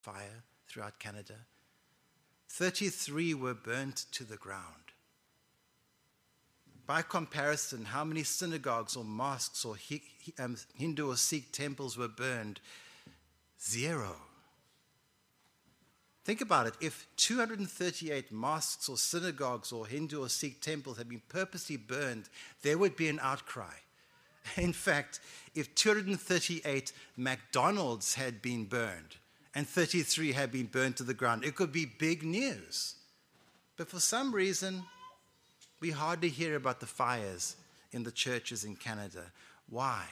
fire throughout Canada. 33 were burnt to the ground. By comparison, how many synagogues or mosques or Hindu or Sikh temples were burned? 0. Think about it. If 238 mosques or synagogues or Hindu or Sikh temples had been purposely burned, there would be an outcry. In fact, if 238 McDonald's had been burned and 33 had been burned to the ground, it could be big news. But for some reason, we hardly hear about the fires in the churches in Canada. Why?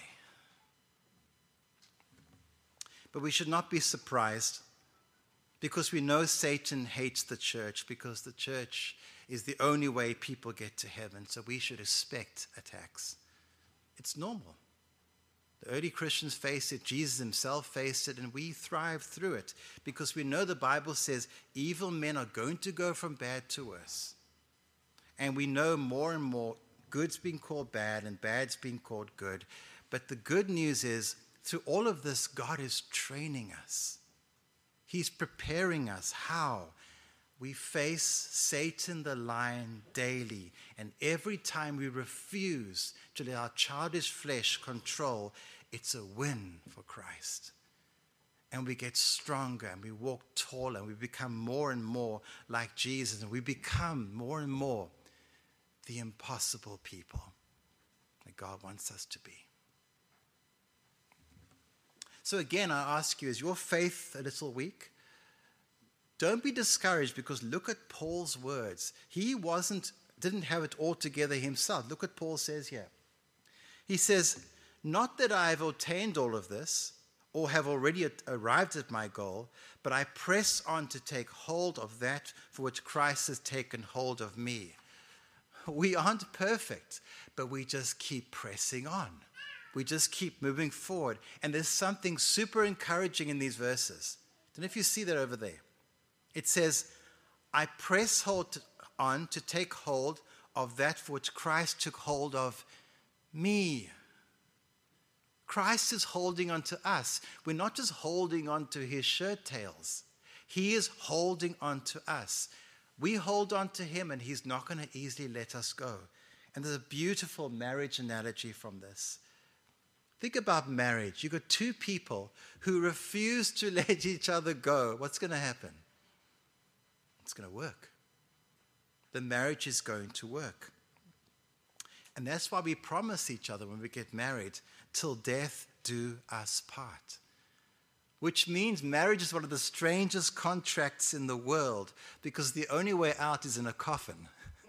But we should not be surprised, because we know Satan hates the church, because the church is the only way people get to heaven. So we should expect attacks. It's normal. The early Christians faced it, Jesus himself faced it, and we thrive through it because we know the Bible says evil men are going to go from bad to worse. And we know more and more good's being called bad and bad's being called good. But the good news is, through all of this, God is training us. He's preparing us. How? We face Satan the lion daily. And every time we refuse to let our childish flesh control, it's a win for Christ. And we get stronger and we walk taller and we become more and more like Jesus. And we become more and more the impossible people that God wants us to be. So again, I ask you, is your faith a little weak? Don't be discouraged, because look at Paul's words. He didn't have it all together himself. Look what Paul says here. He says, not that I have obtained all of this or have already arrived at my goal, but I press on to take hold of that for which Christ has taken hold of me. We aren't perfect, but we just keep pressing on. We just keep moving forward. And there's something super encouraging in these verses. I don't know if you see that over there. It says, I press on to take hold of that for which Christ took hold of me. Christ is holding on to us. We're not just holding on to his shirt tails. He is holding on to us. We hold on to him, and he's not going to easily let us go. And there's a beautiful marriage analogy from this. Think about marriage. You've got two people who refuse to let each other go. What's going to happen? It's going to work. The marriage is going to work. And that's why we promise each other when we get married, till death do us part. Which means marriage is one of the strangest contracts in the world, because the only way out is in a coffin.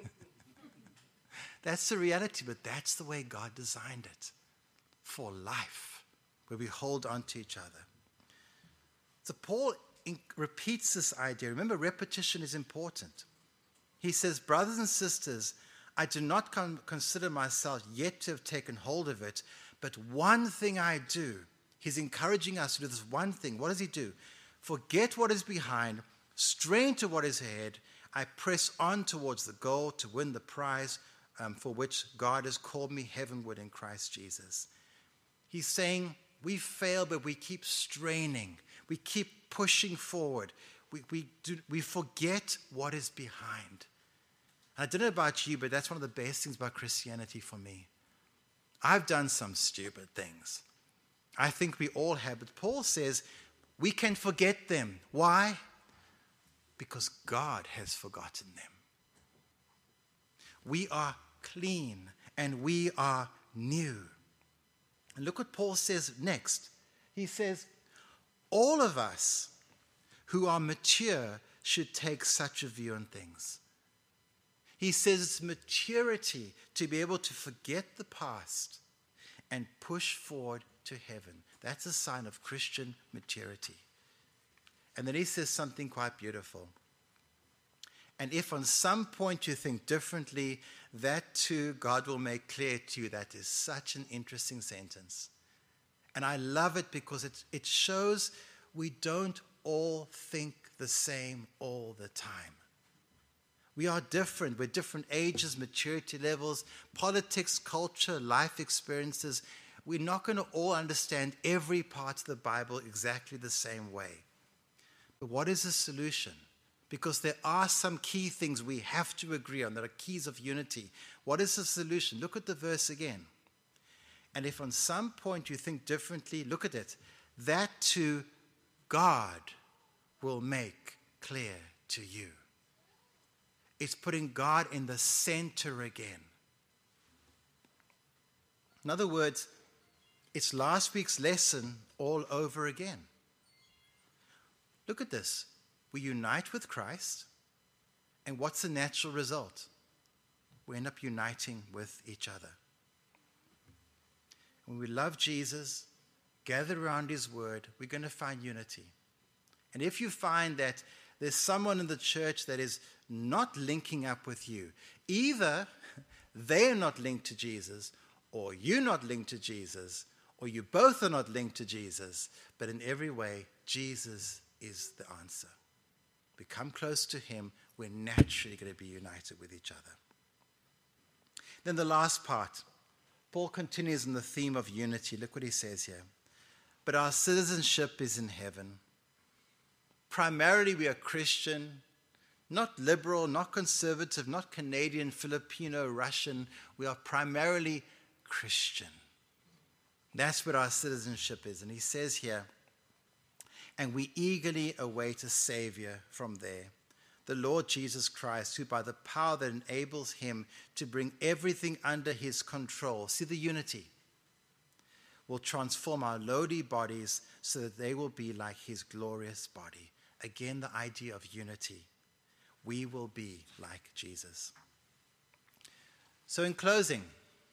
That's the reality, but that's the way God designed it. For life, where we hold on to each other. So Paul repeats this idea. Remember, repetition is important. He says, brothers and sisters, I do not consider myself yet to have taken hold of it, but one thing I do. He's encouraging us to do this one thing. What does he do? Forget what is behind, strain to what is ahead. I press on towards the goal to win the prize for which God has called me heavenward in Christ Jesus. He's saying we fail, but we keep straining. We keep pushing forward. We forget what is behind. And I don't know about you, but that's one of the best things about Christianity for me. I've done some stupid things. I think we all have. But Paul says we can forget them. Why? Because God has forgotten them. We are clean and we are new. And look what Paul says next. He says, all of us who are mature should take such a view on things. He says it's maturity to be able to forget the past and push forward to heaven. That's a sign of Christian maturity. And then he says something quite beautiful. And if on some point you think differently, that too God will make clear to you. That is such an interesting sentence. And I love it because it shows we don't all think the same all the time. We are different. We're different ages, maturity levels, politics, culture, life experiences. We're not going to all understand every part of the Bible exactly the same way. But what is the solution? Because there are some key things we have to agree on that are keys of unity. What is the solution? Look at the verse again. And if on some point you think differently, look at it. That too God will make clear to you. It's putting God in the center again. In other words, it's last week's lesson all over again. Look at this. We unite with Christ, and what's the natural result? We end up uniting with each other. When we love Jesus, gather around his word, we're going to find unity. And if you find that there's someone in the church that is not linking up with you, either they're not linked to Jesus, or you're not linked to Jesus, or you both are not linked to Jesus, but in every way, Jesus is the answer. We come close to him, we're naturally going to be united with each other. Then the last part, Paul continues in the theme of unity. Look what he says here. But our citizenship is in heaven. Primarily we are Christian, not liberal, not conservative, not Canadian, Filipino, Russian. We are primarily Christian. That's what our citizenship is. And he says here, and we eagerly await a Savior from there, the Lord Jesus Christ, who by the power that enables him to bring everything under his control, see the unity, will transform our lowly bodies so that they will be like his glorious body. Again, the idea of unity. We will be like Jesus. So in closing,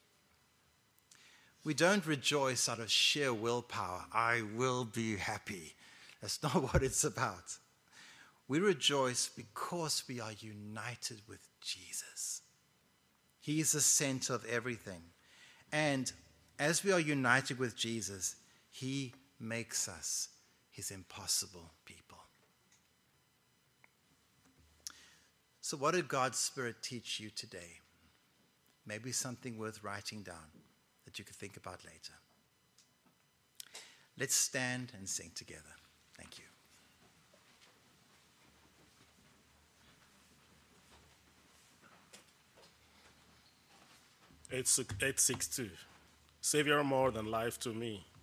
we don't rejoice out of sheer willpower. I will be happy. That's not what it's about. We rejoice because we are united with Jesus. He is the center of everything. And as we are united with Jesus, he makes us his impossible people. So what did God's Spirit teach you today? Maybe something worth writing down that you could think about later. Let's stand and sing together. Thank you. It's 862. Savior more than life to me.